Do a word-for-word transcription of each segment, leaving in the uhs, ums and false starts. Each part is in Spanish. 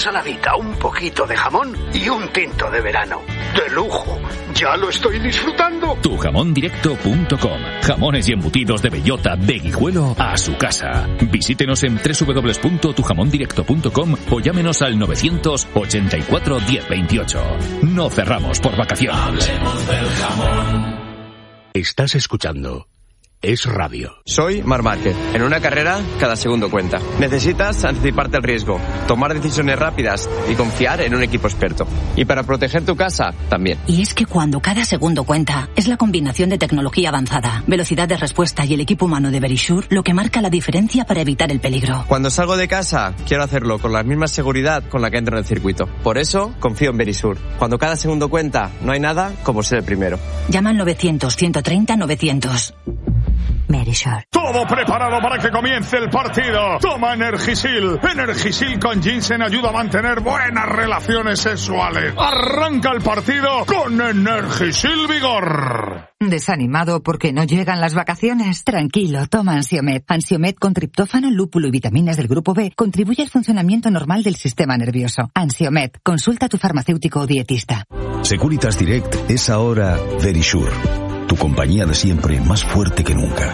Saladita, un poquito de jamón y un tinto de verano. ¡De lujo! ¡Ya lo estoy disfrutando! tu jamón directo punto com. Jamones y embutidos de bellota, de Guijuelo, a su casa. Visítenos en doble u doble u doble u punto tu jamón directo punto com o llámenos al novecientos ochenta y cuatro diez veintiocho. No cerramos por vacaciones. Hablemos del jamón. Estás escuchando Es Radio. Soy Marc Márquez. En una carrera, cada segundo cuenta. Necesitas anticiparte al riesgo, tomar decisiones rápidas y confiar en un equipo experto. Y para proteger tu casa, también. Y es que cuando cada segundo cuenta, es la combinación de tecnología avanzada, velocidad de respuesta y el equipo humano de Verisure lo que marca la diferencia para evitar el peligro. Cuando salgo de casa, quiero hacerlo con la misma seguridad con la que entro en el circuito. Por eso, confío en Verisure. Cuando cada segundo cuenta, no hay nada como ser el primero. Llama al novecientos, ciento treinta, novecientos. Verisure. Todo preparado para que comience el partido. Toma Energisil. Energisil con ginseng ayuda a mantener buenas relaciones sexuales. Arranca el partido con Energisil Vigor. ¿Desanimado porque no llegan las vacaciones? Tranquilo, toma Ansiomed. Ansiomed con triptófano, lúpulo y vitaminas del grupo B contribuye al funcionamiento normal del sistema nervioso. Ansiomed, consulta a tu farmacéutico o dietista. Securitas Direct es ahora Verisure. Tu compañía de siempre, más fuerte que nunca.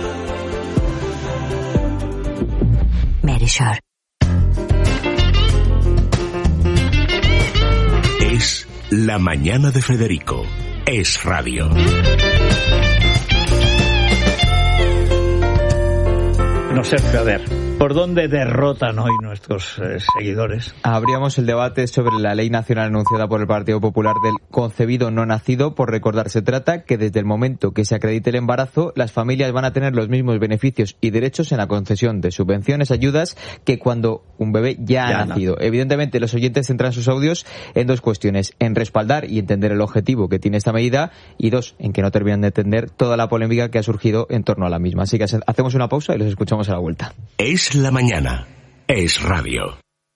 Verisure. Es la mañana de Federico. Es Radio. No sé, a ver, ¿por dónde derrotan hoy nuestros eh, seguidores? Abríamos el debate sobre la ley nacional anunciada por el Partido Popular del concebido no nacido. Por recordar, se trata que desde el momento que se acredite el embarazo, las familias van a tener los mismos beneficios y derechos en la concesión de subvenciones, ayudas, que cuando un bebé ya, ya ha nacido. No. Evidentemente, los oyentes centran sus audios en dos cuestiones: en respaldar y entender el objetivo que tiene esta medida, y dos, en que no terminan de entender toda la polémica que ha surgido en torno a la misma. Así que hacemos una pausa y los escuchamos a la vuelta. Es la mañana. Es Radio.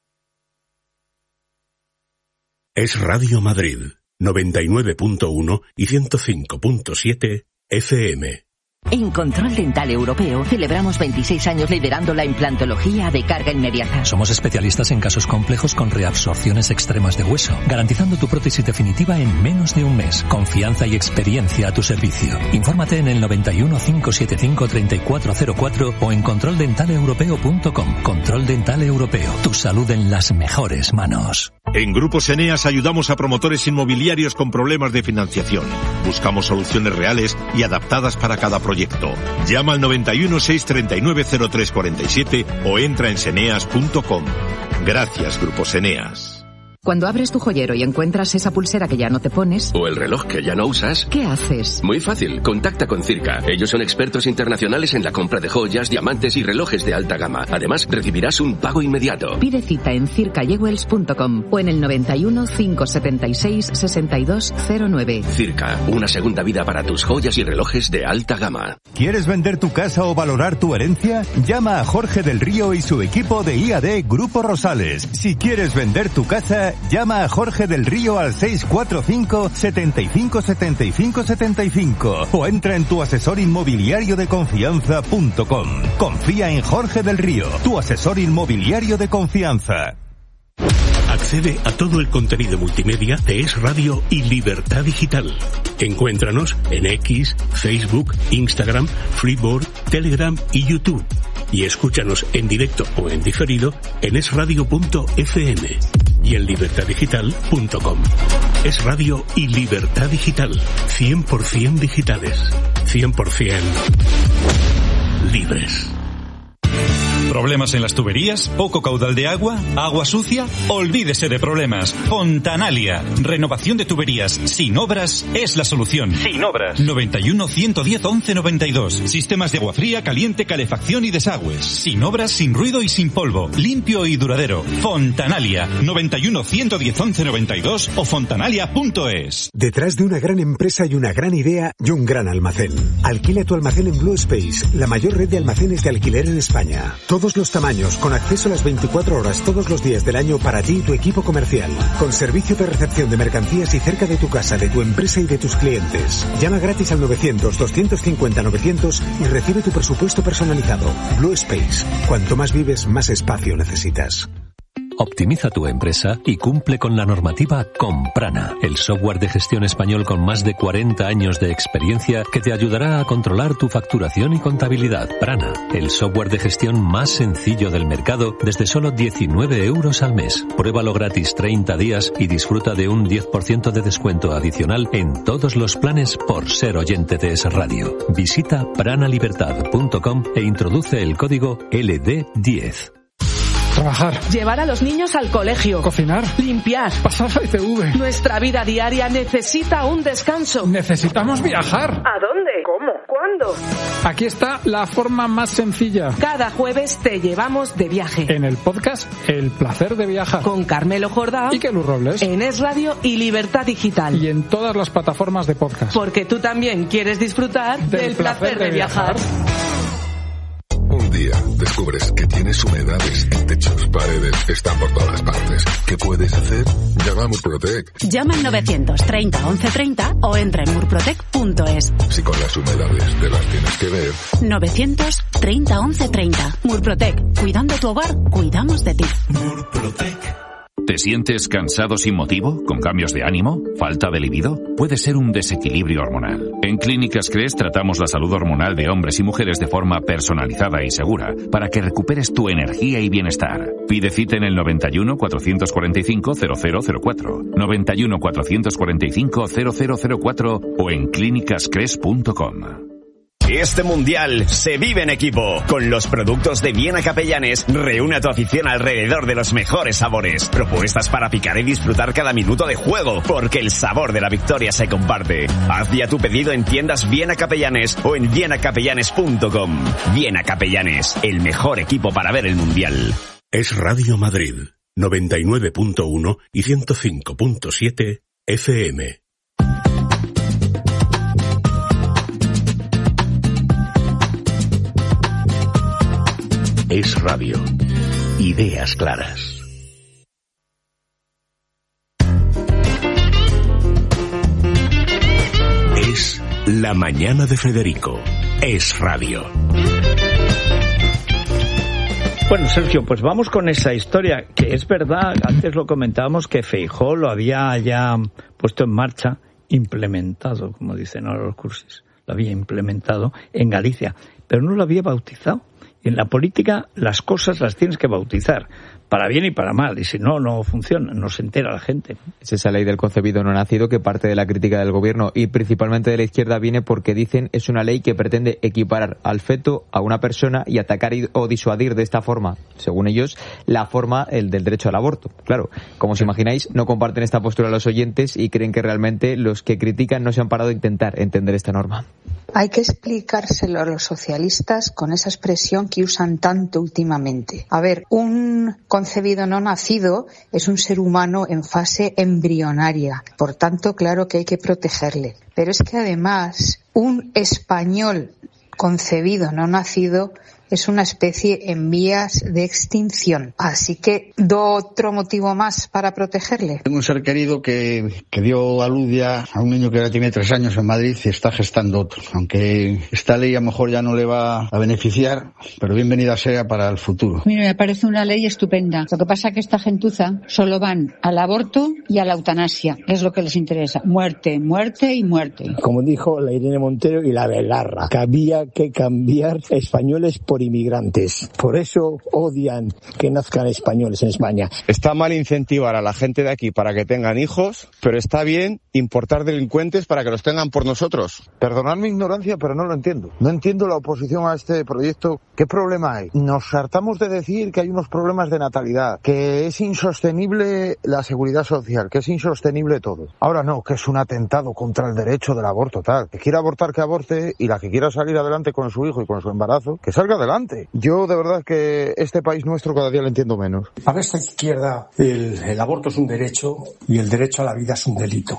Es Radio Madrid, noventa y nueve punto uno y ciento cinco punto siete F M. En Control Dental Europeo celebramos veintiséis años liderando la implantología de carga inmediata. Somos especialistas en casos complejos con reabsorciones extremas de hueso, garantizando tu prótesis definitiva en menos de un mes. Confianza y experiencia a tu servicio. Infórmate en el noventa y uno, cinco setenta y cinco, treinta y cuatro cero cuatro o en control dental europeo punto com. Control Dental Europeo. Tu salud en las mejores manos. En Grupos Eneas ayudamos a promotores inmobiliarios con problemas de financiación. Buscamos soluciones reales y adaptadas para cada proyecto. Llama al noventa y uno, seiscientos treinta y nueve, cero tres cuarenta y siete o entra en seneas punto com. Gracias, Grupos Eneas. Cuando abres tu joyero y encuentras esa pulsera que ya no te pones... o el reloj que ya no usas... ¿qué haces? Muy fácil, contacta con Circa. Ellos son expertos internacionales en la compra de joyas, diamantes y relojes de alta gama. Además, recibirás un pago inmediato. Pide cita en circa jewels punto com o en el noventa y uno, cinco setenta y seis, sesenta y dos cero nueve. Circa, una segunda vida para tus joyas y relojes de alta gama. ¿Quieres vender tu casa o valorar tu herencia? Llama a Jorge del Río y su equipo de I A D Grupo Rosales. Si quieres vender tu casa, llama a Jorge del Río al seis cuatro cinco, setenta y cinco, setenta y cinco, setenta y cinco o entra en tu asesor inmobiliario de confianza punto com. Confía en Jorge del Río, tu asesor inmobiliario de confianza. Accede a todo el contenido multimedia de Es Radio y Libertad Digital. Encuéntranos en X, Facebook, Instagram, Freeboard, Telegram y YouTube. Y escúchanos en directo o en diferido en es radio punto efe eme y en libertad digital punto com. Es Radio y Libertad Digital. cien por ciento digitales. cien por ciento libres. ¿Problemas en las tuberías? ¿Poco caudal de agua? ¿Agua sucia? Olvídese de problemas. Fontanalia. Renovación de tuberías sin obras es la solución. Sin obras. noventa y uno, ciento diez, once noventa y dos. Sistemas de agua fría, caliente, calefacción y desagües. Sin obras, sin ruido y sin polvo. Limpio y duradero. Fontanalia. noventa y uno, ciento diez, once noventa y dos o fontanalia punto es. Detrás de una gran empresa y una gran idea y un gran almacén. Alquila tu almacén en Blue Space, la mayor red de almacenes de alquiler en España. Todos los tamaños, con acceso a las veinticuatro horas todos los días del año para ti y tu equipo comercial. Con servicio de recepción de mercancías y cerca de tu casa, de tu empresa y de tus clientes. Llama gratis al novecientos, doscientos cincuenta, novecientos y recibe tu presupuesto personalizado. Blue Space. Cuanto más vives, más espacio necesitas. Optimiza tu empresa y cumple con la normativa con Prana, el software de gestión español con más de cuarenta años de experiencia que te ayudará a controlar tu facturación y contabilidad. Prana, el software de gestión más sencillo del mercado desde solo diecinueve euros al mes. Pruébalo gratis treinta días y disfruta de un diez por ciento de descuento adicional en todos los planes por ser oyente de Es Radio. Visita prana libertad punto com e introduce el código L D diez. Trabajar. Llevar a los niños al colegio. Cocinar. Limpiar. Pasar la I C V. Nuestra vida diaria necesita un descanso. Necesitamos viajar. ¿A dónde? ¿Cómo? ¿Cuándo? Aquí está la forma más sencilla. Cada jueves te llevamos de viaje. En el podcast El placer de viajar. Con Carmelo Jordá y Kelu Robles. En Es Radio y Libertad Digital. Y en todas las plataformas de podcast. Porque tú también quieres disfrutar del, del placer, placer de, de viajar. viajar. Un día descubres que tienes humedades en techos, paredes, están por todas partes. ¿Qué puedes hacer? Llama a Murprotec. Llama al novecientos treinta once treinta o entra en murprotec punto es. Si con las humedades te las tienes que ver. novecientos treinta once treinta. Murprotec. Cuidando tu hogar, cuidamos de ti. Murprotec. ¿Te sientes cansado sin motivo? ¿Con cambios de ánimo? ¿Falta de libido? Puede ser un desequilibrio hormonal. En Clínicas Cres tratamos la salud hormonal de hombres y mujeres de forma personalizada y segura para que recuperes tu energía y bienestar. Pide cita en el noventa y uno cuatrocientos cuarenta y cinco cero cero cero cuatro, noventa y uno cuatrocientos cuarenta y cinco cero cero cero cuatro o en clínicas cres punto com. Este mundial se vive en equipo. Con los productos de Viena Capellanes, reúne a tu afición alrededor de los mejores sabores. Propuestas para picar y disfrutar cada minuto de juego, porque el sabor de la victoria se comparte. Haz ya tu pedido en tiendas Viena Capellanes o en viena capellanes punto com. Viena Capellanes, el mejor equipo para ver el mundial. Es Radio Madrid, noventa y nueve punto uno y ciento cinco punto siete F M. Es Radio. Ideas claras. Es La Mañana de Federico. Es Radio. Bueno, Sergio, pues vamos con esa historia, que es verdad, antes lo comentábamos, que Feijóo lo había ya puesto en marcha, implementado, como dicen ahora los cursis, lo había implementado en Galicia, pero no lo había bautizado. Y en la política las cosas las tienes que bautizar, para bien y para mal, y si no, no funciona, no se entera la gente. Es esa ley del concebido no nacido que parte de la crítica del gobierno y principalmente de la izquierda viene porque dicen es una ley que pretende equiparar al feto a una persona y atacar o disuadir de esta forma, según ellos, la forma el del derecho al aborto. Claro, como os imagináis, no comparten esta postura los oyentes y creen que realmente los que critican no se han parado a intentar entender esta norma. Hay que explicárselo a los socialistas con esa expresión que usan tanto últimamente. A ver, un concebido no nacido es un ser humano en fase embrionaria. Por tanto, claro que hay que protegerle. Pero es que además, un español concebido no nacido es una especie en vías de extinción. Así que, ¿do otro motivo más para protegerle? Tengo un ser querido que, que dio a luz ya a un niño que ya tiene tres años en Madrid y está gestando otro. Aunque esta ley a lo mejor ya no le va a beneficiar, pero bienvenida sea para el futuro. Mira, me parece una ley estupenda. Lo que pasa es que esta gentuza solo van al aborto y a la eutanasia. Es lo que les interesa. Muerte, muerte y muerte. Como dijo la Irene Montero y la Belarra, que había que cambiar españoles por inmigrantes. Por eso odian que nazcan españoles en España. Está mal incentivar a la gente de aquí para que tengan hijos, pero está bien importar delincuentes para que los tengan por nosotros. Perdonad mi ignorancia, pero no lo entiendo. No entiendo la oposición a este proyecto. ¿Qué problema hay? Nos hartamos de decir que hay unos problemas de natalidad, que es insostenible la seguridad social, que es insostenible todo. Ahora no, que es un atentado contra el derecho del aborto, tal. Que quiera abortar, que aborte, y la que quiera salir adelante con su hijo y con su embarazo, que salga adelante. Yo de verdad que este país nuestro cada día lo entiendo menos. Para esta izquierda el, el aborto es un derecho y el derecho a la vida es un delito.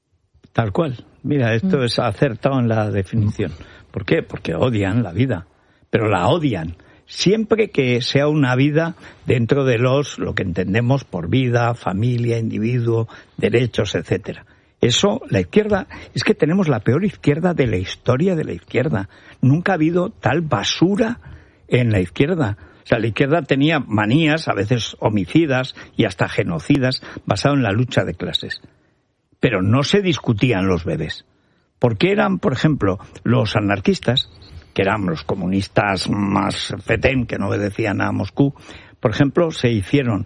Tal cual. Mira, esto es acertado en la definición. ¿Por qué? Porque odian la vida, pero la odian siempre que sea una vida dentro de los lo que entendemos por vida, familia, individuo, derechos, etcétera. Eso, la izquierda, es que tenemos la peor izquierda de la historia de la izquierda. Nunca ha habido tal basura en la izquierda. sea, la izquierda tenía manías, a veces homicidas y hasta genocidas, basado en la lucha de clases. Pero no se discutían los bebés. Porque eran, por ejemplo, los anarquistas, que eran los comunistas más fetén, que no obedecían a Moscú, por ejemplo, se hicieron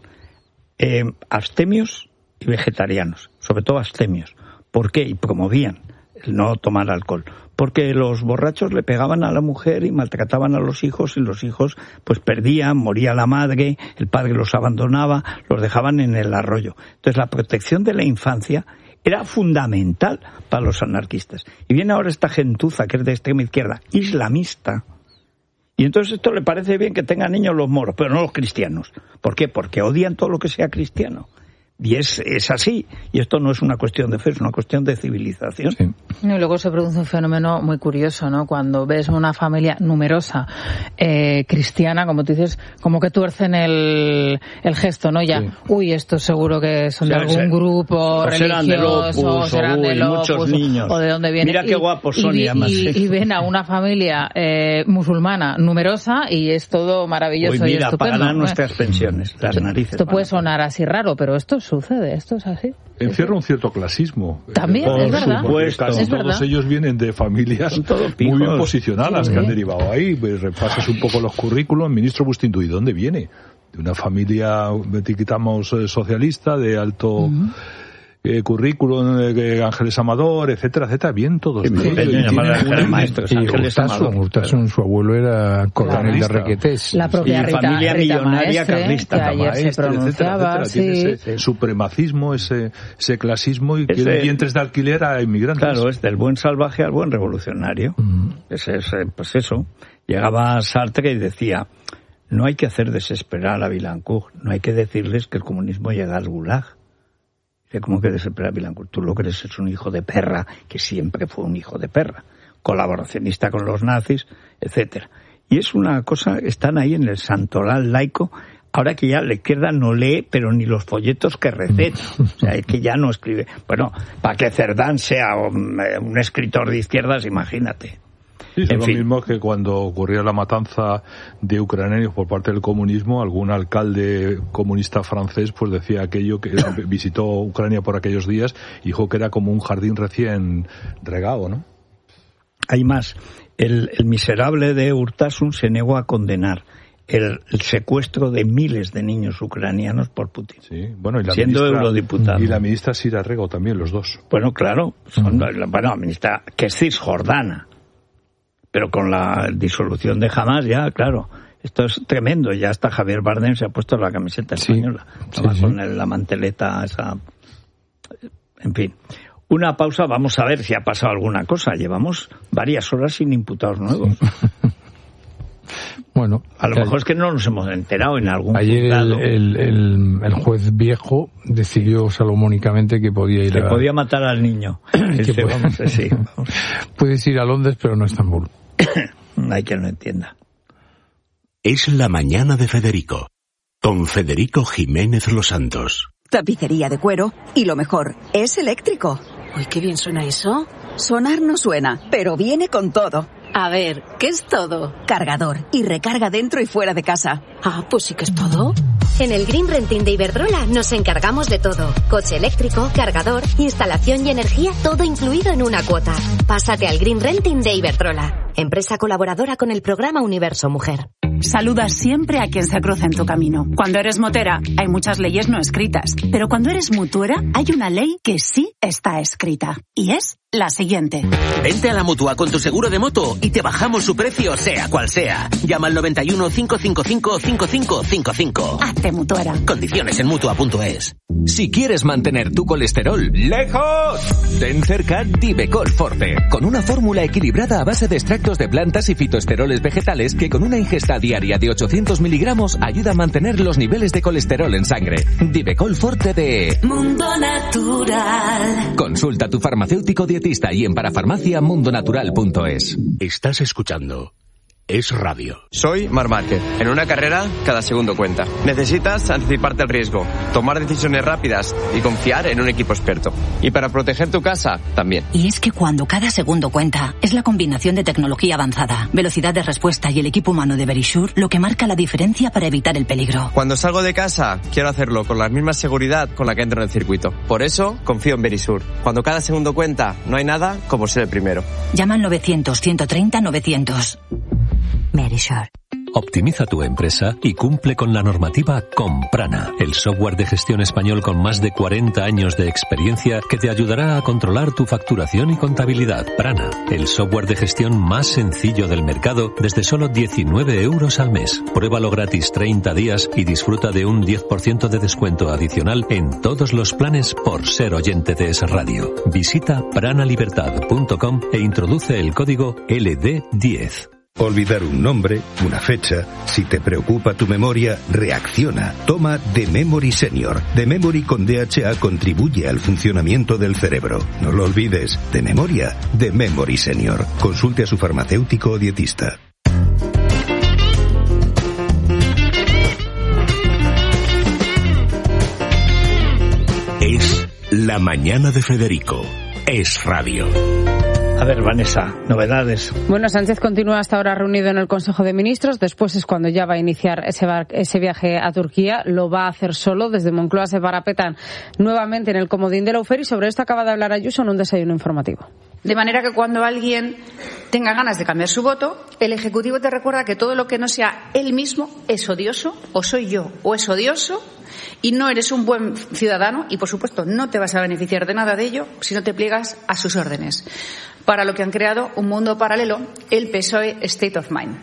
eh, abstemios y vegetarianos, sobre todo abstemios. ¿Por qué? Y promovían el no tomar alcohol. Porque los borrachos le pegaban a la mujer y maltrataban a los hijos, y los hijos pues perdían, moría la madre, el padre los abandonaba, los dejaban en el arroyo. Entonces la protección de la infancia era fundamental para los anarquistas. Y viene ahora esta gentuza que es de extrema izquierda, islamista, y entonces esto le parece bien que tengan niños los moros, pero no los cristianos. ¿Por qué? Porque odian todo lo que sea cristiano. Y es, es así, y esto no es una cuestión de fe, es una cuestión de civilización. Sí. Y luego se produce un fenómeno muy curioso, ¿no? Cuando ves una familia numerosa, eh, cristiana, como tú dices, como que tuercen el, el gesto, ¿no? Ya, sí. Uy, estos seguro que son o sea, de algún se, grupo o religioso, o serán de Opus, muchos niños. O de dónde vienen. Mira qué guapos son, y, y, además, y, y ven a una familia eh, musulmana numerosa y es todo maravilloso. Uy, mira, y estupendo. pagarán nuestras pensiones, las narices. Esto puede sonar así raro, pero esto sucede, esto es así. Encierra un cierto clasismo. También, Por es verdad. Supuesto. Casi es todos verdad. ellos vienen de familias muy bien posicionadas, sí, que han derivado ahí. Pues repasas un poco los currículos. Ministro Bustín, ¿y dónde viene? De una familia, etiquetamos, eh, socialista, de alto... Uh-huh. Eh, currículum, eh, Ángeles Amador, etcétera, etcétera, bien todos. Sí, bien, bien, bien, maestros, y Urtasun, Urtasun, su abuelo era coronel de Requetés. La propia y Rita, familia Rita millonaria Maestre, carlista, que ayer Maestre, se pronunciaba, etcétera, etcétera. sí. Tiene ese supremacismo, ese, ese clasismo y quiere vientres de alquiler a inmigrantes. Claro, es del buen salvaje al buen revolucionario. Mm. Es, es, pues eso. Llegaba Sartre y decía, no hay que hacer desesperar a Vilancourt, no hay que decirles que el comunismo llega al gulag. ¿Cómo que desesperar a Vilancourt? Tú lo crees, es un hijo de perra, que siempre fue un hijo de perra, colaboracionista con los nazis, etcétera. Y es una cosa, están ahí en el santoral laico, ahora que ya la izquierda no lee, pero ni los folletos que receta, o sea, es que ya no escribe. Bueno, para que Cerdán sea un, un escritor de izquierdas, imagínate. Sí, es en lo fin. mismo que cuando ocurría la matanza de ucranianos por parte del comunismo, algún alcalde comunista francés pues decía aquello, que visitó Ucrania por aquellos días y dijo que era como un jardín recién regado, ¿no? Hay más. El, el miserable de Urtasun se negó a condenar el, el secuestro de miles de niños ucranianos por Putin. Sí, bueno, y la siendo ministra, eurodiputado. Y la ministra Sira Rego también, los dos. Bueno, claro. Son, mm. Bueno, la ministra, que es cisjordana. Pero con la disolución de Hamas ya, claro, esto es tremendo. Ya hasta Javier Bardem se ha puesto la camiseta española. Sí, sí, con el, la manteleta esa. En fin. Una pausa, vamos a ver si ha pasado alguna cosa. Llevamos varias horas sin imputados nuevos. Sí. Bueno, a lo mejor es que no nos hemos enterado en algún ayer el, el, el, el juez viejo decidió salomónicamente que podía ir que a... podía matar al niño. que puede, vamos, sí, vamos. Puedes ir a Londres, pero no a Estambul. Hay quien lo entienda. Es la mañana de Federico, con Federico Jiménez Los Santos. Tapicería de cuero, y lo mejor, es eléctrico. Uy, qué bien suena eso. Sonar no suena, pero viene con todo. A ver, ¿qué es todo? Cargador y recarga dentro y fuera de casa. Ah, pues sí que es todo. En el Green Renting de Iberdrola nos encargamos de todo. Coche eléctrico, cargador, instalación y energía, todo incluido en una cuota. Pásate al Green Renting de Iberdrola, empresa colaboradora con el programa Universo Mujer. Saluda siempre a quien se cruza en tu camino. Cuando eres motera, hay muchas leyes no escritas. Pero cuando eres mutuera, hay una ley que sí está escrita. Y es la siguiente. Vente a la Mutua con tu seguro de moto y te bajamos su precio, sea cual sea. Llama al noventa y uno, cinco cinco cinco, cinco cinco cinco cinco. Hazte mutuera. Condiciones en mutua punto es. Si quieres mantener tu colesterol lejos, ten cerca Divecol Forte, con una fórmula equilibrada a base de extractos de plantas y fitoesteroles vegetales que con una ingesta diaria de ochocientos miligramos ayuda a mantener los niveles de colesterol en sangre. Divecol Forte de Mundo Natural. Consulta a tu farmacéutico dietista y en parafarmacia mundo natural punto es. Estás escuchando es radio. Soy Mar Márquez. En una carrera, cada segundo cuenta. Necesitas anticiparte al riesgo, tomar decisiones rápidas y confiar en un equipo experto. Y para proteger tu casa, también. Y es que cuando cada segundo cuenta, es la combinación de tecnología avanzada, velocidad de respuesta y el equipo humano de Verisure lo que marca la diferencia para evitar el peligro. Cuando salgo de casa, quiero hacerlo con la misma seguridad con la que entro en el circuito. Por eso, confío en Verisure. Cuando cada segundo cuenta, no hay nada como ser el primero. Llama al novecientos, ciento treinta, novecientos. Verisure. Optimiza tu empresa y cumple con la normativa Comprana, el software de gestión español con más de cuarenta años de experiencia que te ayudará a controlar tu facturación y contabilidad. Prana, el software de gestión más sencillo del mercado desde solo diecinueve euros al mes. Pruébalo gratis treinta días y disfruta de un diez por ciento de descuento adicional en todos los planes por ser oyente de Es Radio. Visita pranalibertad punto com e introduce el código L D diez. Olvidar un nombre, una fecha, si te preocupa tu memoria, reacciona. Toma The Memory Senior. The Memory con D H A contribuye al funcionamiento del cerebro. No lo olvides, de memoria, The Memory Senior. Consulte a su farmacéutico o dietista. Es La Mañana de Federico. Es radio. A ver, Vanessa, novedades. Bueno, Sánchez continúa hasta ahora reunido en el Consejo de Ministros. Después es cuando ya va a iniciar ese, bar, ese viaje a Turquía. Lo va a hacer solo. Desde Moncloa se parapetan nuevamente en el comodín de Lawfare y sobre esto acaba de hablar Ayuso en un desayuno informativo. De manera que cuando alguien tenga ganas de cambiar su voto, el Ejecutivo te recuerda que todo lo que no sea él mismo es odioso, o soy yo, o es odioso, y no eres un buen ciudadano y, por supuesto, no te vas a beneficiar de nada de ello si no te pliegas a sus órdenes. Para lo que han creado un mundo paralelo, el P S O E State of Mind.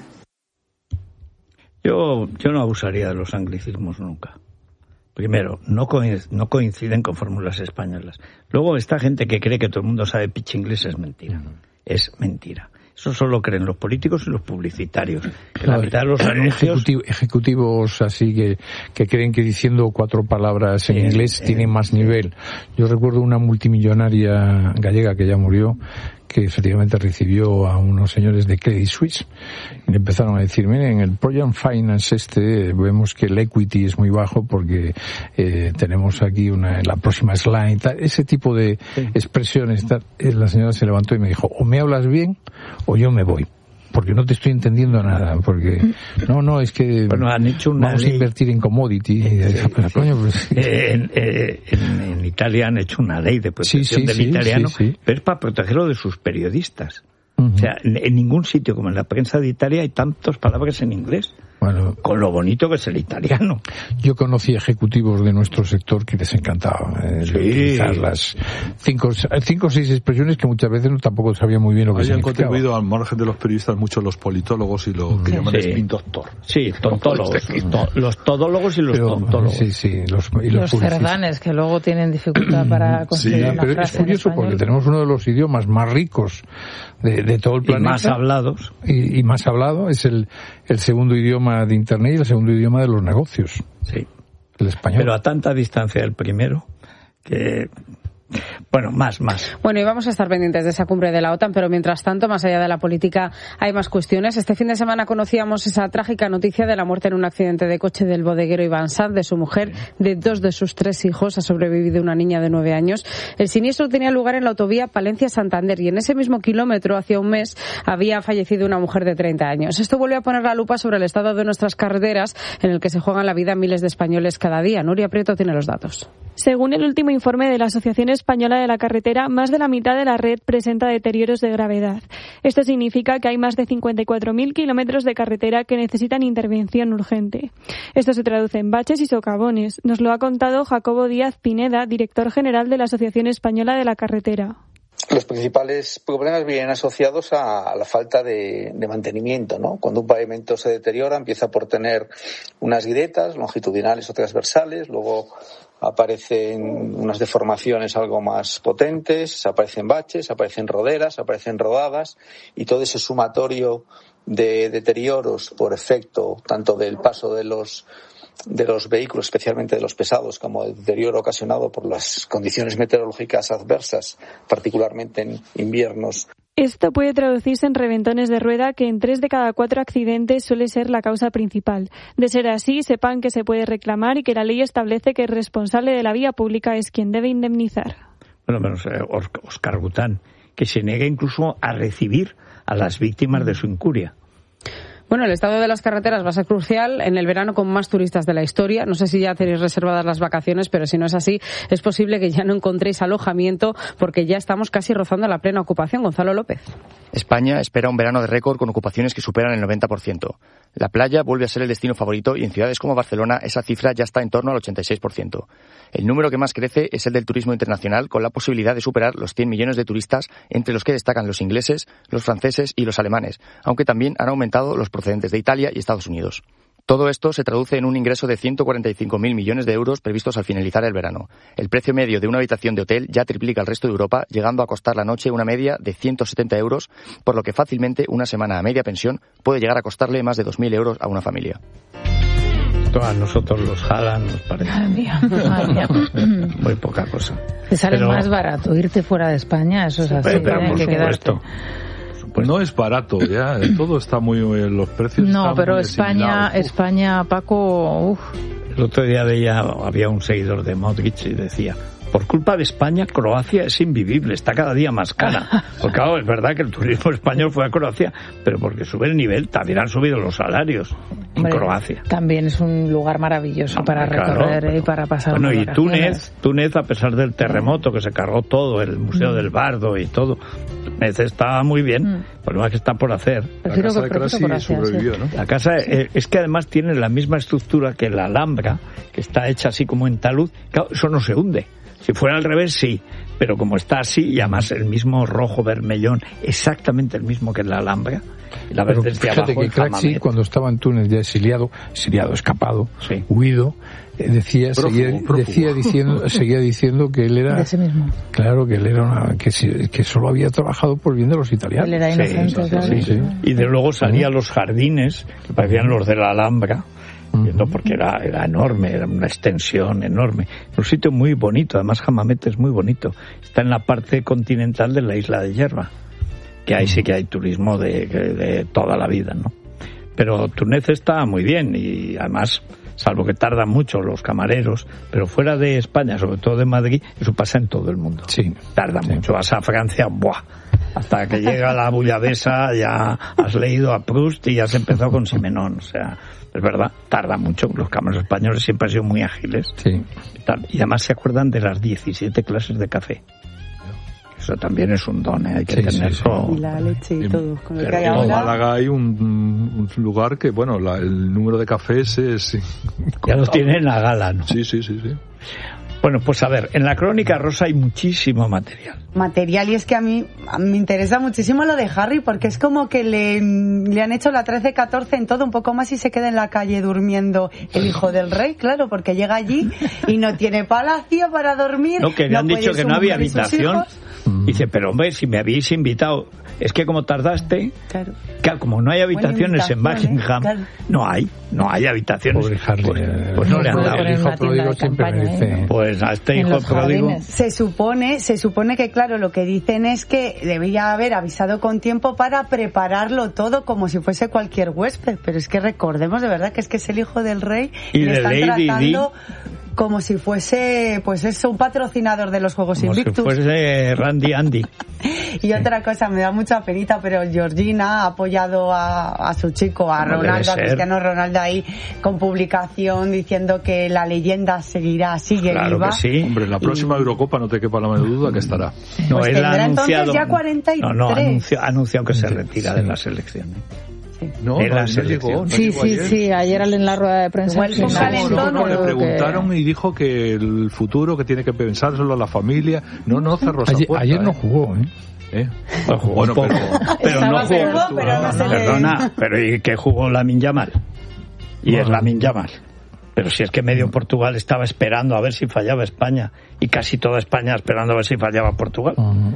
Yo, yo no abusaría de los anglicismos nunca. Primero, no coinciden con fórmulas españolas. Luego, esta gente que cree que todo el mundo sabe pitch inglés es mentira. Es mentira. Eso solo creen los políticos y los publicitarios. Que la mitad de los anuncios... Ejecutivo, ejecutivos así que, que creen que diciendo cuatro palabras en eh, inglés eh, tienen más nivel. Yo recuerdo una multimillonaria gallega que ya murió, que efectivamente recibió a unos señores de Credit Suisse y le empezaron a decir, miren, el Project Finance este vemos que el equity es muy bajo porque eh, tenemos aquí una, la próxima slide, tal, ese tipo de sí. expresiones. Tal. La señora se levantó y me dijo, o me hablas bien o yo me voy. Porque no te estoy entendiendo nada, porque no, no, es que bueno, han hecho una vamos ley... a invertir en commodity. Eh, pero, coño, pues... en, eh, en, en Italia han hecho una ley de protección sí, sí, del sí, italiano, sí, sí. pero es para protegerlo de sus periodistas. Uh-huh. O sea, en, en ningún sitio, como en la prensa de Italia, hay tantas palabras en inglés. Bueno, con lo bonito que es el italiano. Yo conocí ejecutivos de nuestro sector que les encantaba eh, sí. utilizar las cinco, cinco o seis expresiones que muchas veces no tampoco sabían muy bien lo que significaba. Hayan contribuido al margen de los periodistas mucho los politólogos y lo que sí. llaman spin doctor. Sí, tontólogos. To, los todólogos y los pero, tontólogos. Sí, sí, los, y los, los cerdanes, que luego tienen dificultad para construir sí, una pero frase es curioso porque tenemos uno de los idiomas más ricos de, de todo el planeta. Y más hablados. Y, y más hablado. Es el, el segundo idioma de Internet y el segundo idioma de los negocios. Sí. El español. Pero a tanta distancia del primero que... Bueno, más, más. Bueno, y vamos a estar pendientes de esa cumbre de la OTAN, pero mientras tanto, más allá de la política, hay más cuestiones. Este fin de semana conocíamos esa trágica noticia de la muerte en un accidente de coche del bodeguero Iván Sanz, de su mujer, de dos de sus tres hijos. Ha sobrevivido una niña de nueve años. El siniestro tenía lugar en la autovía Palencia-Santander y en ese mismo kilómetro, hacía un mes, había fallecido una mujer de treinta años. Esto vuelve a poner la lupa sobre el estado de nuestras carreteras, en el que se juegan la vida miles de españoles cada día. Nuria Prieto tiene los datos. Según el último informe de la Asociación Española de la Carretera, más de la mitad de la red presenta deterioros de gravedad. Esto significa que hay más de cincuenta y cuatro mil kilómetros de carretera que necesitan intervención urgente. Esto se traduce en baches y socavones. Nos lo ha contado Jacobo Díaz Pineda, director general de la Asociación Española de la Carretera. Los principales problemas vienen asociados a la falta de, de mantenimiento, ¿no? Cuando un pavimento se deteriora, empieza por tener unas grietas longitudinales o transversales, luego aparecen unas deformaciones algo más potentes, aparecen baches, aparecen roderas, aparecen rodadas, y todo ese sumatorio de deterioros por efecto tanto del paso de los de los vehículos, especialmente de los pesados, como el deterioro ocasionado por las condiciones meteorológicas adversas, particularmente en inviernos. Esto puede traducirse en reventones de rueda, que en tres de cada cuatro accidentes suele ser la causa principal. De ser así, sepan que se puede reclamar y que la ley establece que el responsable de la vía pública es quien debe indemnizar. Bueno, menos eh, Óscar Bután, que se niega incluso a recibir a las víctimas de su incuria. Bueno, el estado de las carreteras va a ser crucial en el verano con más turistas de la historia. No sé si ya tenéis reservadas las vacaciones, pero si no es así, es posible que ya no encontréis alojamiento porque ya estamos casi rozando la plena ocupación. Gonzalo López. España espera un verano de récord con ocupaciones que superan el noventa por ciento. La playa vuelve a ser el destino favorito y en ciudades como Barcelona esa cifra ya está en torno al ochenta y seis por ciento. El número que más crece es el del turismo internacional, con la posibilidad de superar los cien millones de turistas, entre los que destacan los ingleses, los franceses y los alemanes, aunque también han aumentado los procedentes de Italia y Estados Unidos. Todo esto se traduce en un ingreso de ciento cuarenta y cinco mil millones de euros previstos al finalizar el verano. El precio medio de una habitación de hotel ya triplica el resto de Europa, llegando a costar la noche una media de ciento setenta euros, por lo que fácilmente una semana a media pensión puede llegar a costarle más de dos mil euros a una familia. Esto a nosotros los jalan, nos parece. Madre mía, madre mía. Muy poca cosa. Te sale pero... más barato irte fuera de España, eso es sí, así. Pero, por que supuesto. Pues no es barato, ya todo está muy, los precios no, están pero muy España, España, Paco, uf. El otro día veía, había un seguidor de Modric y decía: por culpa de España, Croacia es invivible, está cada día más cara. Porque claro, es verdad que el turismo español fue a Croacia, pero porque sube el nivel, también han subido los salarios en Hombre, Croacia. También es un lugar maravilloso no, para claro, recorrer pero, y para pasar Bueno, y vacaciones. Túnez, Túnez, a pesar del terremoto que se cargó todo, el Museo mm. del Bardo y todo, Túnez está muy bien, mm. el problema es que está por hacer. La casa de Crasi sobrevivió, ¿no? La casa sí. eh, es que además tiene la misma estructura que la Alhambra, que está hecha así como en talud, claro, eso no se hunde. Si fuera al revés, sí, pero como está así, y además el mismo rojo vermellón, exactamente el mismo que en la Alhambra, y la pero ves desde fíjate abajo, que Craxi, cuando estaba en Túnez ya exiliado, exiliado, escapado, sí. huido, eh, decía, prófugo, seguía, prófugo. decía diciendo, seguía diciendo que él era, de ese mismo. claro, que él era una, que, que solo había trabajado por bien de los italianos. Él era inocente, sí, claro. Sí, sí. Y de luego salía a los jardines, que parecían los de la Alhambra, viendo porque era, era enorme, era una extensión enorme. Un sitio muy bonito, además Hammamet es muy bonito. Está en la parte continental de la isla de Yerba, que ahí sí que hay turismo de, de toda la vida, ¿no? Pero Túnez está muy bien y además, salvo que tardan mucho los camareros, pero fuera de España, sobre todo de Madrid, eso pasa en todo el mundo. Sí. Tarda sí. mucho. Vas a Francia, ¡buah! Hasta que llega la bullavesa ya has leído a Proust y ya has empezado con Simenón, o sea... Es verdad, tarda mucho. Los camareros españoles siempre han sido muy ágiles. Sí. Y, tal. Y además se acuerdan de las diecisiete clases de café. Eso también es un don, ¿eh? Hay que sí, tenerlo. Sí, sí. Y la leche y todo. Con el que hay en ahora... Málaga hay un, un lugar que, bueno, la, el número de cafés es... Ya los tienen a gala, ¿no? Sí, sí, sí, sí. Bueno, pues a ver, en la Crónica Rosa hay muchísimo material. Material, y es que a mí me interesa muchísimo lo de Harry, porque es como que le, le han hecho la trece catorce en todo, un poco más, y se queda en la calle durmiendo el hijo del rey, claro, porque llega allí y no tiene palacio para dormir. No, que le no han dicho que no había habitación. Dice, pero hombre, si me habéis invitado, es que como tardaste, claro, claro como no hay habitaciones en Buckingham, claro. no hay, no hay habitaciones. Pobre Harry, pues, pues no, no le han dado. El hijo pródigo siempre me dice. Pues a este hijo pródigo. Se supone, se supone que claro, lo que dicen es que debía haber avisado con tiempo para prepararlo todo como si fuese cualquier huésped, pero es que recordemos de verdad que es que es el hijo del rey y, y le de están Lady tratando Di, como si fuese, pues eso, un patrocinador de los Juegos como Invictus. Como si fuese Randy Andy. Y sí. Otra cosa, me da mucha penita, pero Georgina ha apoyado a, a su chico, a no Ronaldo, a Cristiano Ronaldo ahí, con publicación diciendo que la leyenda seguirá, sigue claro viva. Que sí. Hombre, en la próxima y... Eurocopa no te quepa la menor duda que estará. No, pues él ha anunciado, entonces ya cuarenta y tres. No, no, anunció, ha anunciado que se retira sí. de la selección. No, no, no llegó. No sí, llegó sí, ayer. sí. Ayer en la rueda de prensa. Igual no, no, no, le preguntaron que... y dijo que el futuro, que tiene que pensárselo a la familia. No, no cerró esa ayer, puerta. Ayer no ¿eh? jugó, ¿eh? ¿Eh? Bueno, jugó bueno, un poco. pero, pero no jugó. Pero no se le... Perdona, pero ¿y qué jugó Lamine Yamal? Y bueno. es Lamine Yamal. Pero si es que medio Portugal estaba esperando a ver si fallaba España y casi toda España esperando a ver si fallaba Portugal. Uh-huh.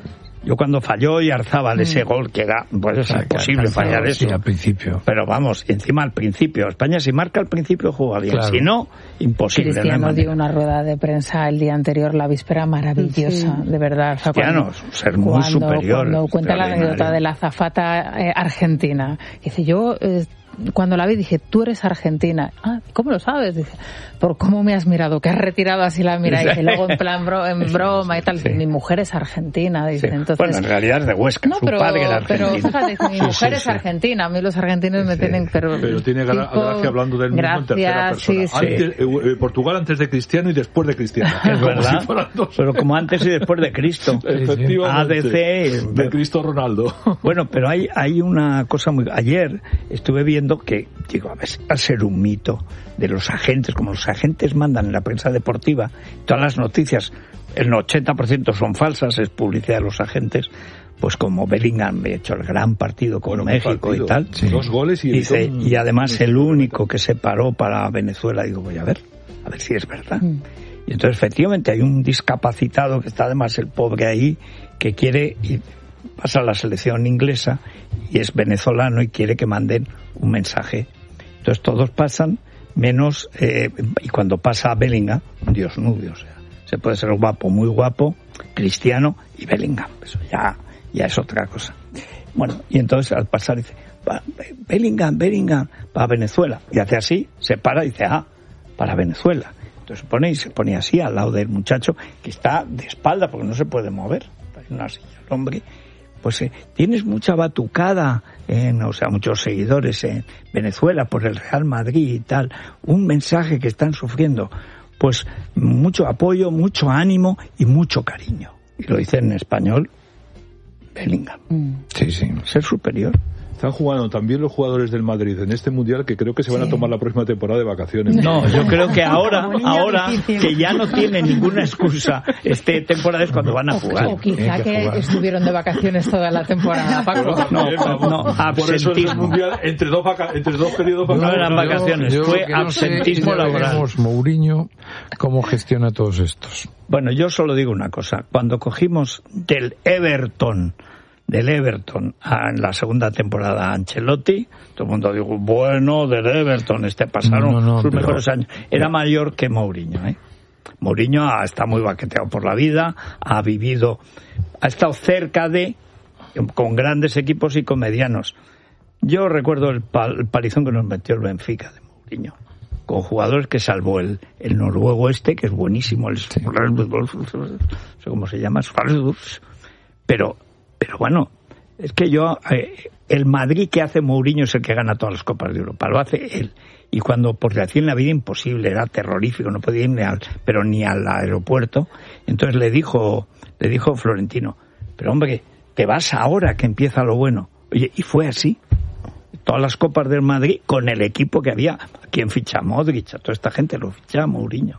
Yo cuando falló y Arzábal ese gol, que era, pues es imposible fallar eso. Sí, al principio. Pero vamos, encima al principio. España si marca al principio juega bien. Claro. Si no, imposible. Cristiano no dio una rueda de prensa el día anterior, la víspera, maravillosa, sí. de verdad. O sea, Cristiano, cuando, ser muy cuando, superior. Cuando cuenta la anécdota de la azafata eh, argentina, dice, yo... Eh, cuando la vi dije, tú eres argentina. Ah, ¿cómo lo sabes? Dije, por cómo me has mirado, que has retirado así la mirada. Y luego en plan bro, en broma y tal, sí. mi mujer es argentina. Dice, sí. Entonces, bueno, en realidad es de Huesca, no, su pero, padre era argentino. Pero fíjate, mi sí, mujer sí, es sí. argentina. A mí los argentinos sí. me tienen... Pero, pero tiene gra- tipo, gracia hablando del mismo en tercera persona. Sí, sí. Antes, eh, Portugal antes de Cristiano y después de Cristiano. Es verdad, si pero como antes y después de Cristo. Efectivamente. A D C... De Cristo Ronaldo. Bueno, pero hay, hay una cosa muy... Ayer estuve viendo que, digo, a ver, va a ser un mito de los agentes, como los agentes mandan en la prensa deportiva, todas las noticias, el ochenta por ciento son falsas, es publicidad de los agentes, pues como Bellingham ha hecho el gran partido con bueno, México partido. y tal. Sí. Dos goles y... Dice, y además el único que se paró para Venezuela, digo, voy a ver, a ver si es verdad. Mm. Y entonces efectivamente hay un discapacitado que está además el pobre ahí, que quiere ir, pasa a la selección inglesa y es venezolano y quiere que manden un mensaje. Entonces todos pasan, menos, eh, y cuando pasa a Bellingham, Dios nudo, o sea, se puede ser guapo, muy guapo, Cristiano y Bellingham, eso ya, ya es otra cosa. Bueno, y entonces al pasar dice, Bellingham, Bellingham, para Venezuela, y hace así, se para y dice, ah, para Venezuela. Entonces se pone y se pone así al lado del muchacho, que está de espalda porque no se puede mover, hay una silla, el hombre... Pues eh, tienes mucha batucada, en, o sea, muchos seguidores en Venezuela por el Real Madrid y tal. Un mensaje que están sufriendo. Pues mucho apoyo, mucho ánimo y mucho cariño. Y lo dice en español Bellingham. Mm. Sí, sí. Ser superior. Están jugando también los jugadores del Madrid en este Mundial que creo que se van sí. a tomar la próxima temporada de vacaciones. No, yo creo que ahora, ahora que ya no tienen ninguna excusa, este temporada es cuando van a jugar. O quizá que, que estuvieron de vacaciones toda la temporada, Paco. No, no, no, por eso es el Mundial entre dos, vaca- entre dos periodos vacaciones. No eran vacaciones, yo, fue yo absentismo no sé, laboral. Veremos Mourinho cómo gestiona todos estos. Bueno, yo solo digo una cosa. Cuando cogimos del Everton del Everton en la segunda temporada a Ancelotti, todo el mundo dijo, bueno, del Everton, este pasaron no, no, no, sus pero, mejores años. Era mayor que Mourinho, ¿eh? Mourinho está muy baqueteado por la vida, ha vivido, ha estado cerca de, con grandes equipos y con medianos. Yo recuerdo el, pal, el palizón que nos metió el Benfica de Mourinho, con jugadores que salvó el, el noruego este, que es buenísimo, el, sí. no sé cómo se llama, pero Pero bueno, es que yo, eh, el Madrid que hace Mourinho es el que gana todas las Copas de Europa, lo hace él. Y cuando, porque hacía en la vida imposible, era terrorífico, no podía ir ni al, pero ni al aeropuerto. Entonces le dijo, le dijo Florentino, pero hombre, te vas ahora que empieza lo bueno. Oye, y fue así. Todas las Copas del Madrid con el equipo que había. ¿A quién ficha? Modric, a toda esta gente lo ficha Mourinho.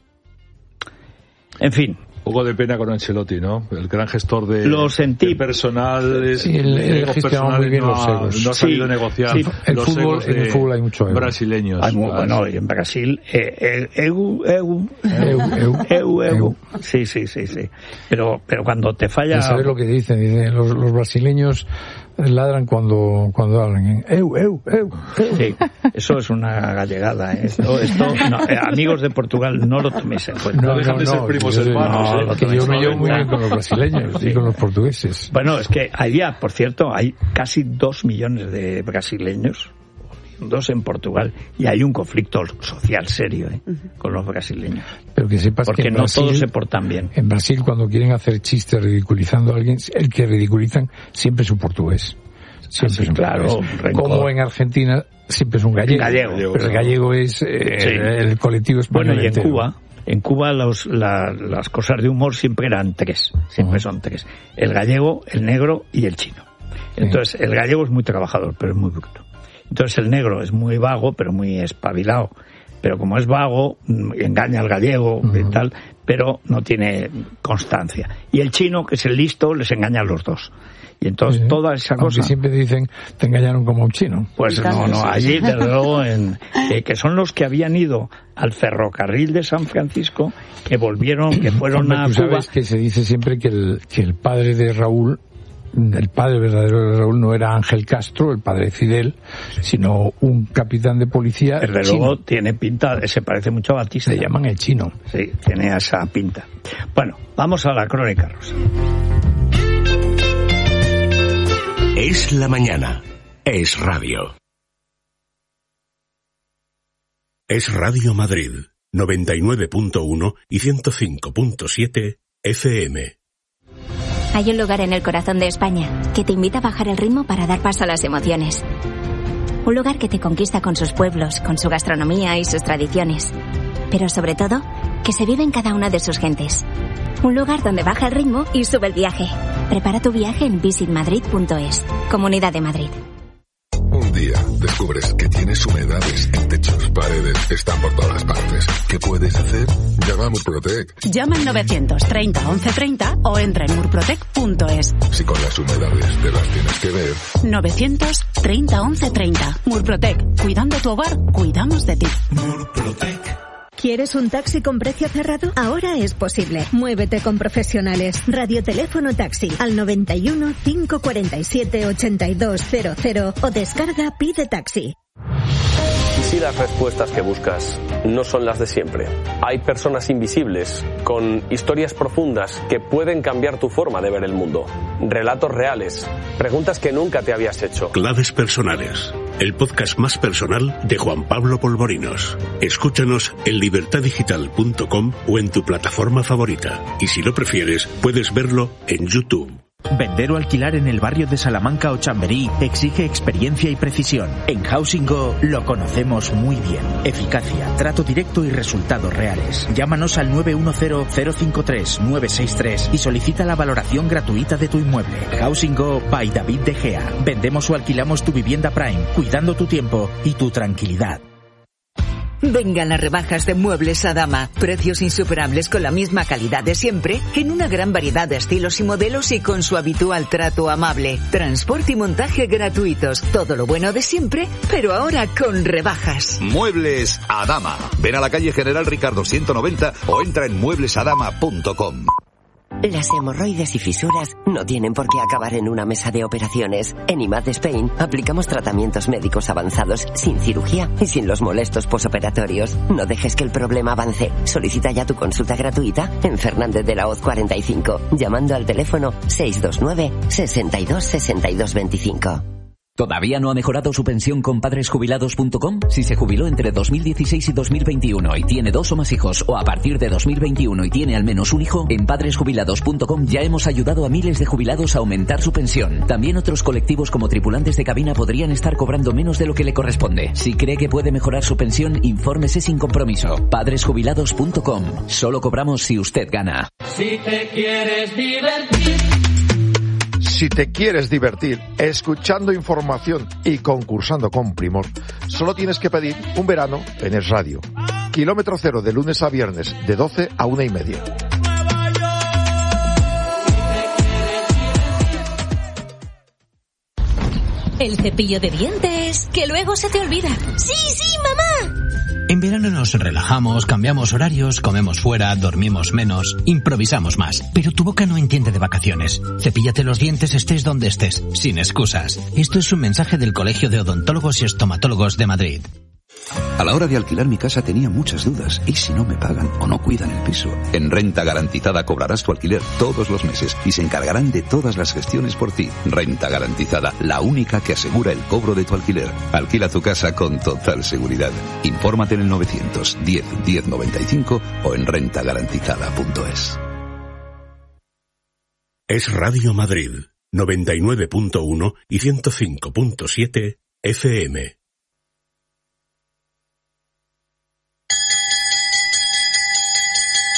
En fin. Un poco de pena con Ancelotti, ¿no? El gran gestor de, lo sentí. de personales. Sí, el, el gestionaba muy bien no los egos. No ha sabido sí, negociar sí. El los fútbol, egos en el fútbol hay mucho ego. Brasileños. Hay muy, bueno, y en Brasil, eh, eh, eu, eu, eu, eu, eu. Sí, sí, sí, sí. Pero, pero cuando te falla... ¿Sabes lo que dicen? Dicen los, los brasileños ladran cuando cuando hablan. ¿eh? Eu, eu, eu, eu. Sí, eso es una gallegada. ¿eh? Esto, esto, no, eh, amigos de Portugal, no lo toméis en cuenta. No, no dejan de ser primos hermanos. No, ¿eh? Que yo me llevo muy bien con los brasileños sí. y con los portugueses. Bueno, es que allá, por cierto, hay casi dos millones de brasileños, dos en Portugal, y hay un conflicto social serio ¿eh? uh-huh. con los brasileños. Pero que sepas porque que no Brasil, todos se portan bien. En Brasil, cuando quieren hacer chistes ridiculizando a alguien, el que ridiculizan siempre es un portugués. Siempre Así, es un claro, portugués. Como en Argentina siempre es un gallego. gallego pero el gallego es eh, sí. el colectivo español. Bueno, y en entero. Cuba, en Cuba los, la, las cosas de humor siempre eran tres, siempre uh-huh. son tres. El gallego, el negro y el chino. Entonces, sí. el gallego es muy trabajador, pero es muy bruto. Entonces el negro es muy vago, pero muy espabilado. Pero como es vago, engaña al gallego uh-huh. y tal, pero no tiene constancia. Y el chino, que es el listo, les engaña a los dos. Y entonces sí, toda esa cosa... Aunque siempre dicen, te engañaron como un chino. Pues no, no, allí desde luego, en, eh, que son los que habían ido al ferrocarril de San Francisco, que volvieron, que fueron Hombre, a tú Cuba... sabes que se dice siempre que el, que el padre de Raúl, el padre verdadero de Raúl no era Ángel Castro, el padre de Fidel, sino un capitán de policía Desde chino. luego tiene pinta, se parece mucho a Batista. Se llaman el chino. Sí, tiene esa pinta. Bueno, vamos a la crónica rosa. Es la mañana. Es radio. Es Radio Madrid, noventa y nueve punto uno y ciento cinco punto siete F M. Hay un lugar en el corazón de España que te invita a bajar el ritmo para dar paso a las emociones. Un lugar que te conquista con sus pueblos, con su gastronomía y sus tradiciones. Pero sobre todo, que se vive en cada una de sus gentes. Un lugar donde baja el ritmo y sube el viaje. Prepara tu viaje en visit madrid punto es. Comunidad de Madrid. Un día descubres que tienes humedades en techos, paredes, están por todas partes. ¿Qué puedes hacer? Llama a Murprotec. Llama al novecientos treinta once treinta o entra en murprotec punto es. Si con las humedades te las tienes que ver. novecientos treinta once treinta. Murprotec. Cuidando tu hogar, cuidamos de ti. Murprotec. ¿Quieres un taxi con precio cerrado? Ahora es posible. Muévete con profesionales. Radioteléfono taxi al noventa y uno, cinco cuarenta y siete, ochenta y dos cero cero o descarga Pide Taxi. ¿Y si las respuestas que buscas no son las de siempre? Hay personas invisibles, con historias profundas que pueden cambiar tu forma de ver el mundo. Relatos reales, preguntas que nunca te habías hecho. Claves personales, el podcast más personal de Juan Pablo Polvorinos. Escúchanos en libertad digital punto com o en tu plataforma favorita. Y si lo prefieres, puedes verlo en YouTube. Vender o alquilar en el barrio de Salamanca o Chamberí exige experiencia y precisión. En Housing Go lo conocemos muy bien. Eficacia, trato directo y resultados reales. Llámanos al nueve uno cero, cero cinco tres, nueve seis tres y solicita la valoración gratuita de tu inmueble. Housing Go by David De Gea. Vendemos o alquilamos tu vivienda Prime, cuidando tu tiempo y tu tranquilidad. Vengan las rebajas de Muebles Adama. Precios insuperables con la misma calidad de siempre, en una gran variedad de estilos y modelos y con su habitual trato amable. Transporte y montaje gratuitos. Todo lo bueno de siempre, pero ahora con rebajas. Muebles Adama. Ven a la calle General Ricardo ciento noventa o entra en muebles adama punto com. Las hemorroides y fisuras no tienen por qué acabar en una mesa de operaciones. En I M A D Spain aplicamos tratamientos médicos avanzados sin cirugía y sin los molestos posoperatorios. No dejes que el problema avance. Solicita ya tu consulta gratuita en Fernández de la Hoz cuarenta y cinco, llamando al teléfono seis dos nueve, sesenta y dos, sesenta y dos veinticinco. ¿Todavía no ha mejorado su pensión con padres jubilados punto com? Si se jubiló entre dos mil dieciséis y dos mil veintiuno y tiene dos o más hijos, o a partir de dos mil veintiuno y tiene al menos un hijo, en padres jubilados punto com ya hemos ayudado a miles de jubilados a aumentar su pensión. También otros colectivos como tripulantes de cabina podrían estar cobrando menos de lo que le corresponde. Si cree que puede mejorar su pensión, infórmese sin compromiso. padres jubilados punto com. Solo cobramos si usted gana. Si te quieres divertir. Si te quieres divertir escuchando información y concursando con Primor, solo tienes que pedir un verano en Es Radio. Kilómetro cero de lunes a viernes, de doce a una y media. El cepillo de dientes, que luego se te olvida. ¡Sí, sí, mamá! En verano nos relajamos, cambiamos horarios, comemos fuera, dormimos menos, improvisamos más. Pero tu boca no entiende de vacaciones. Cepíllate los dientes estés donde estés, sin excusas. Esto es un mensaje del Colegio de Odontólogos y Estomatólogos de Madrid. A la hora de alquilar mi casa tenía muchas dudas. ¿Y si no me pagan o no cuidan el piso? En Renta Garantizada cobrarás tu alquiler todos los meses y se encargarán de todas las gestiones por ti. Renta Garantizada, la única que asegura el cobro de tu alquiler. Alquila tu casa con total seguridad. Infórmate en el novecientos diez, diez noventa y cinco o en renta garantizada punto es. Es Radio Madrid, noventa y nueve punto uno y ciento cinco punto siete F M.